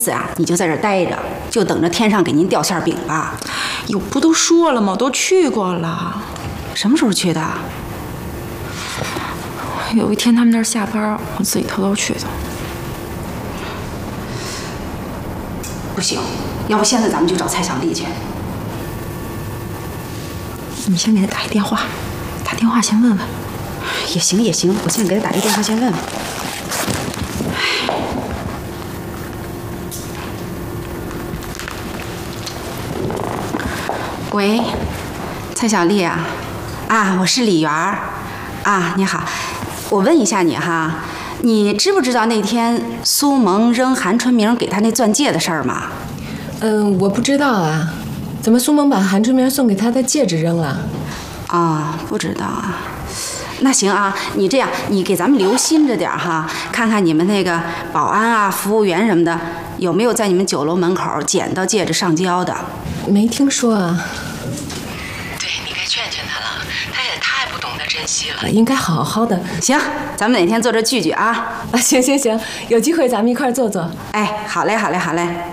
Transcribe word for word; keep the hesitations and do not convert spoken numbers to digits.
呀，你就在这儿待着，就等着天上给您掉馅饼吧。 哟，不都说了吗？都去过了。 什么时候去的？ 有一天他们那儿下班，我自己偷偷去的。 不行，要不现在咱们就找蔡小丽去。 你先给他打一电话，打电话先问问。 也行也行，我现在给他打一电话先问问。喂，蔡小丽啊，啊，我是李媛儿，啊，你好，我问一下你哈，你知不知道那天苏萌扔韩春明给他那钻戒的事儿吗？ 嗯，我不知道啊，怎么苏萌把韩春明送给他的戒指扔了？ 啊，不知道啊。那行啊，你这样，你给咱们留心着点哈，看看你们那个保安啊、服务员什么的，有没有在你们酒楼门口捡到戒指上交的？ 没听说啊。 对，你该劝劝他了，他也太不懂得珍惜了。 应该好好的。 行，咱们哪天坐这聚聚啊？ 啊，行行行，有机会咱们一块儿坐坐。 哎，好嘞，好嘞，好嘞。